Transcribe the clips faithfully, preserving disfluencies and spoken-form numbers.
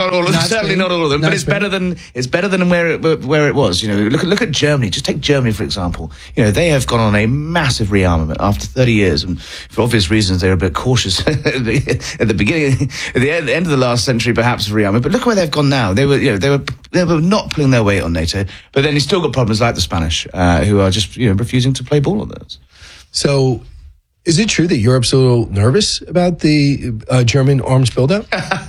not all of them. Not Certainly Spain. not all of them. Not but it's Spain. better than it's better than where it where it was. You know, look at look at Germany. Just take Germany for example. You know, they have gone on a massive rearmament after thirty years, and for obvious reasons, they're a bit cautious at the, at the beginning, at the end, end of the last century, perhaps rearmament. But look where they've gone now. They were, you know, they were they were not pulling their weight on NATO. But then you've still got problems like the Spanish, uh, who are just you know refusing to play ball on those. So, is it true that Europe's a little nervous about the uh, German arms buildup?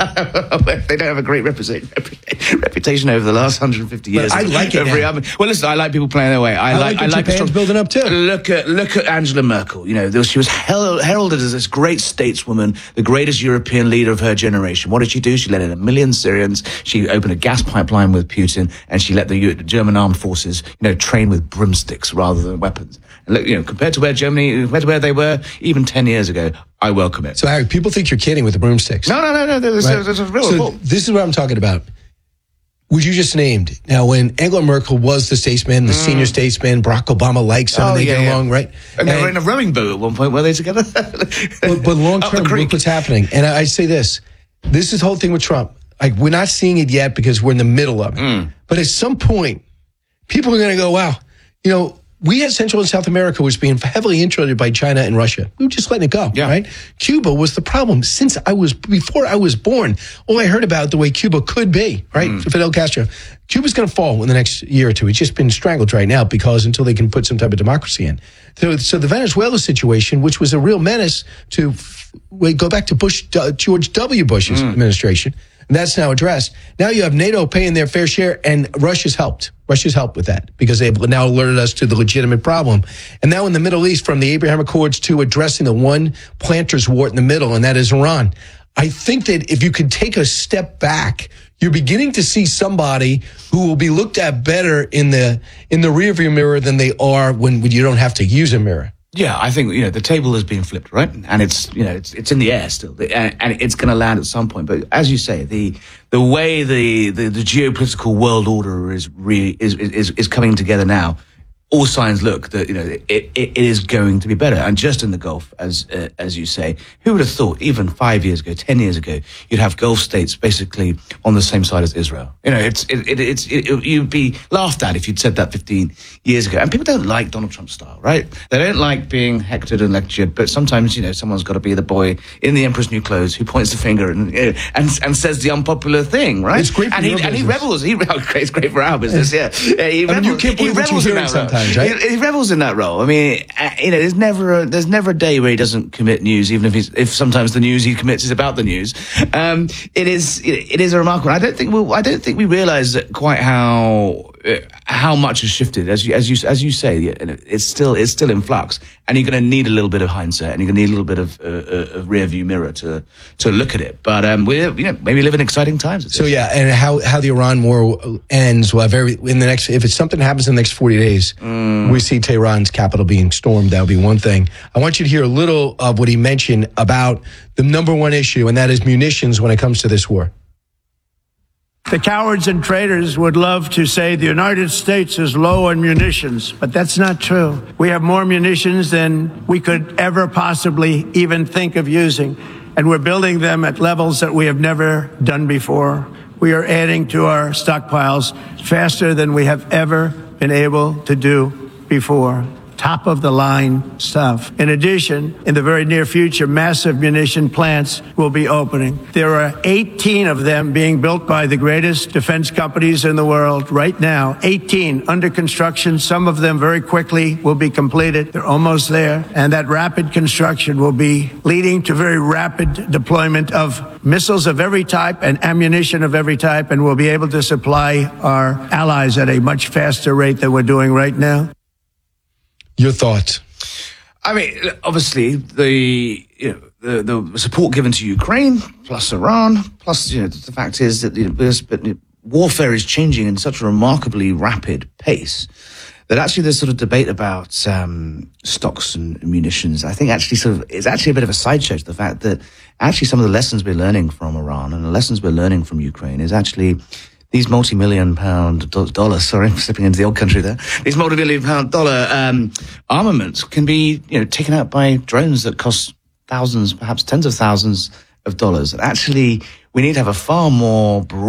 They don't have a great reputation, reputation over the last one hundred fifty years. But I like it Every now. other, well, listen, I like people playing their way. I, I like, like I that like a Japan's strong- building up too. Look at look at Angela Merkel. You know, there was, she was hel- heralded as this great stateswoman, the greatest European leader of her generation. What did she do? She let in a million Syrians. She opened a gas pipeline with Putin, and she let the, U- the German armed forces, you know, train with broomsticks rather than weapons. And look, you know, compared to where Germany, compared to where they were even ten years ago, I welcome it. So, Harry, people think you're kidding with the broomsticks. No, no, no, no. There's, Right? there's, there's a real So revolt. this is what I'm talking about. Which you just named. Now, when Angela Merkel was the statesman, the senior statesman, Barack Obama likes him, Oh, and they yeah, get yeah. along, right? And they were And- in a rowing boat at one point, were they together? but, but long Up the term, creek. look what's happening. And I, I say this: this is the whole thing with Trump. Like, we're not seeing it yet because we're in the middle of it. Mm. But at some point, people are going to go, "Wow, you know." We had Central and South America was being heavily infiltrated by China and Russia. We were just letting it go, Yeah. right? Cuba was the problem. Since I was, before I was born, all I heard about the way Cuba could be, right? Mm. Fidel Castro. Cuba's going to fall in the next year or two. It's just been strangled right now because until they can put some type of democracy in. So, so the Venezuela situation, which was a real menace to, we go back to Bush, uh, George W. Bush's Mm. administration, and that's now addressed. Now you have NATO paying their fair share, and Russia's helped. Russia's helped with that because they've now alerted us to the legitimate problem. And now in the Middle East, from the Abraham Accords to addressing the one planter's wart in the middle, and that is Iran. I think that if you could take a step back, you're beginning to see somebody who will be looked at better in the in the rearview mirror than they are when, when you don't have to use a mirror. Yeah, I think, you know, the table has been flipped, right? And it's, you know, it's it's in the air still. And, and it's going to land at some point. But as you say, the the way the, the, the geopolitical world order is, re, is is is coming together now, all signs look that, you know, it, it, it is going to be better. And just in the Gulf, as uh, as you say, who would have thought even five years ago, ten years ago, you'd have Gulf states basically on the same side as Israel? You know, it's it, it, it's it, it, you'd be laughed at if you'd said that fifteen years ago. And people don't like Donald Trump's style, right? They don't like being hectored and lectured. But sometimes, you know, someone's got to be the boy in the Emperor's New Clothes who points the finger and you know, and and says the unpopular thing, right? It's great for and he your and he business. rebels. He it's great for our business. Yeah, yeah he I mean, you rebels- can't believe he what you rebels in hear that sometimes. role. Right? He, he rebels in that role. I mean, uh, you know, there's never a, there's never a day where he doesn't commit news, even if he's if sometimes the news he commits is about the news. Um, it is it, it is a remarkable. I don't think we I don't think we realise that quite how uh, how much has shifted. As you as you as you say, it's still it's still in flux, and you're going to need a little bit of hindsight, and you're going to need a little bit of uh, a rear view mirror to to look at it. But um, we you know maybe live in exciting times. at So this. yeah, and how, how the Iran war ends, well, very in the next, if it's something happens in the next forty days, Mm. we see Tehran's capital being stormed. That would be one thing. I want you to hear a little of what he mentioned about the number one issue, and that is munitions when it comes to this war. The cowards and traitors would love to say the United States is low on munitions, but that's not true. We have more munitions than we could ever possibly even think of using, and we're building them at levels that we have never done before. We are adding to our stockpiles faster than we have ever been able to do before. Top of the line stuff. In addition, in the very near future, massive munition plants will be opening. There are eighteen of them being built by the greatest defense companies in the world right now. eighteen under construction. Some of them very quickly will be completed. They're almost there. And that rapid construction will be leading to very rapid deployment of missiles of every type and ammunition of every type, and we'll be able to supply our allies at a much faster rate than we're doing right now. Your thoughts? I mean, obviously, the you know the, the support given to Ukraine, plus Iran, plus you know the fact is that you know, this, but, you know, warfare is changing in such a remarkably rapid pace that actually there's sort of debate about um, stocks and munitions. I think actually sort of it's actually a bit of a sideshow to the fact that actually some of the lessons we're learning from Iran and the lessons we're learning from Ukraine is actually these multi-million pound do- dollars, sorry, I'm slipping into the old country there. These multi-million pound dollar um, armaments can be, you know, taken out by drones that cost thousands, perhaps tens of thousands of dollars. And actually, we need to have a far more broad